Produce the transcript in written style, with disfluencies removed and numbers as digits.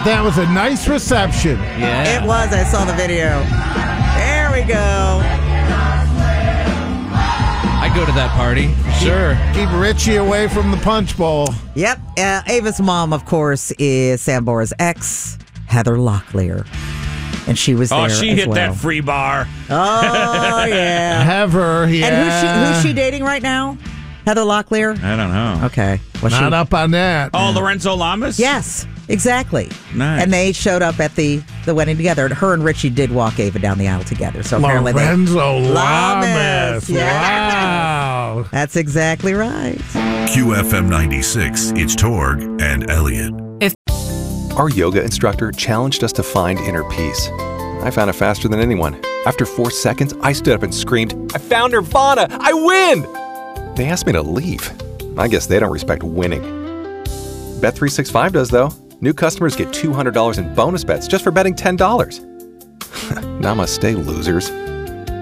thought that was a nice reception. Yeah. It was. I saw the video. There we go. I'd go to that party. Sure. Keep Richie away from the punch bowl. Yep. Ava's mom, of course, is Sam Bora's ex, Heather Locklear. And she was there. Oh, she as hit well. that free bar. Oh, yeah. Heather, yeah. And who's she dating right now? Heather Locklear? I don't know. Okay. Was Not up on that. Oh, Lorenzo Lamas? Yes, exactly. Nice. And they showed up at the wedding together. And her and Richie did walk Ava down the aisle together. So apparently Lorenzo Lamas. Yeah. Wow. That's exactly right. QFM 96, it's Torg and Elliot. Our yoga instructor challenged us to find inner peace. I found it faster than anyone. After 4 seconds, I stood up and screamed, "I found Nirvana! I win!" They asked me to leave. I guess they don't respect winning. Bet365 does, though. New customers get $200 in bonus bets just for betting $10. Namaste, losers.